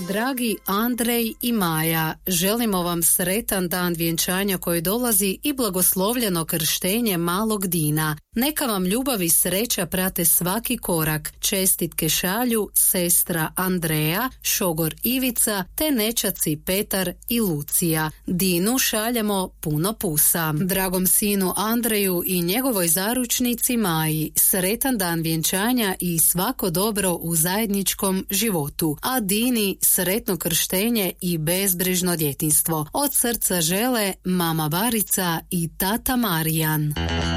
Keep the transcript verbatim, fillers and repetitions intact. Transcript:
Dragi Andrej i Maja, želimo vam sretan dan vjenčanja koji dolazi i blagoslovljeno krštenje malog Dina. Neka vam ljubav i sreća prate svaki korak. Čestitke šalju sestra Andreja, šogor Ivica te nećaci Petar i Lucija. Dinu šaljemo puno pusa. Dragom sinu Andreju i njegovoj zaručnici Maji, sretan dan vjenčanja i svako dobro u zajedničkom životu. A Dini sretno krštenje i bezbrižno djetinjstvo. Od srca žele mama Barica i tata Marijan.